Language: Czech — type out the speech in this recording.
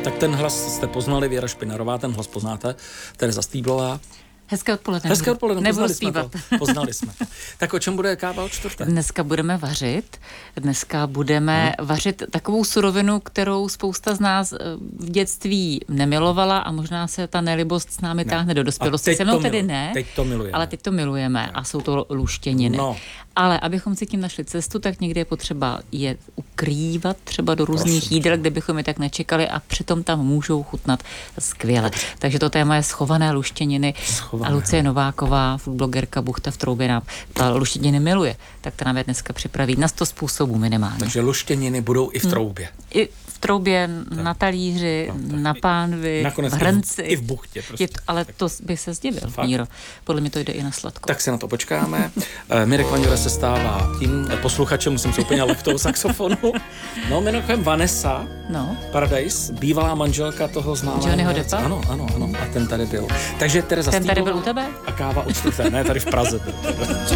Tak ten hlas jste poznali, Věra Špinarová, ten hlas poznáte, Tereza Stýblová. Hezké odpoledne. Hezké odpoledne, Nebudu zpívat. Poznali jsme to. Tak o čem bude káva o čtvrté? Dneska budeme vařit. Dneska budeme vařit takovou surovinu, kterou spousta z nás v dětství nemilovala a možná se ta nelibost s námi táhne do dospělosti. Se mnou tedy ne, teď to milujeme. ale teď to milujeme a jsou to luštěniny. No. Ale abychom si tím našli cestu, tak někdy je potřeba je ukrývat třeba do různých jídel, kde bychom je tak nečekali a přitom tam můžou chutnat skvěle. Takže to téma je schované luštěniny. A Lucie Nováková, blogerka Buchta v troubě, nám ta luštěniny miluje, tak ta nám je dneska připraví na 100 způsobů minimálně. Takže luštěniny budou i v troubě. I v troubě, na talíři, na pánvi, nakonec v hrnci. I v buchtě. Prostě. Ale to by se zdivil, Míro. Podle mě to jde i na sladko. Tak se na to počkáme. Mirek Vanjura se stává tím posluchačem, musím se úplně lehtou saxofonu. No, mimochodem Vanessa, Paradise, bývalá manželka toho známého. Johnnyho Deppa? Ano. A ten tady byl. Takže Tereza ten tady byl Stýblová u tebe? a káva od čtvrté. Ne, tady v Praze byl.